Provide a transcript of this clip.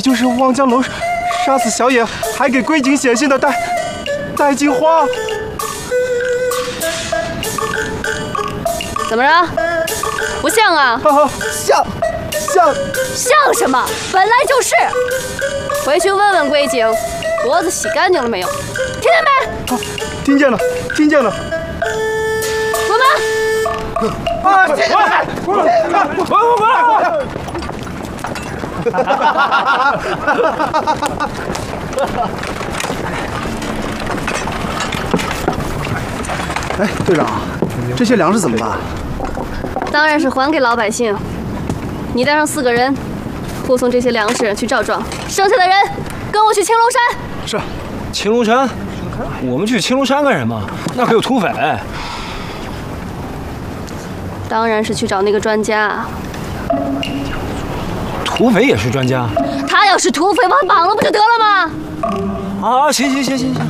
就是望江楼杀死小野，还给龟井写信的戴金花。 怎么着？不像啊？ 像什么？本来就是。回去问问龟井，脖子洗干净了没有？听见没？ 听见了。 滚吧！ 滚！哎，队长，这些粮食怎么办？ 当然是还给老百姓。你带上4个人，护送这些粮食去赵庄，剩下的人跟我去青龙山。 是，青龙山？我们去青龙山干什么？那可有土匪。 当然是去找那个专家。 土匪也是专家？ 他要是土匪，把他绑了不就得了吗？ 啊，行。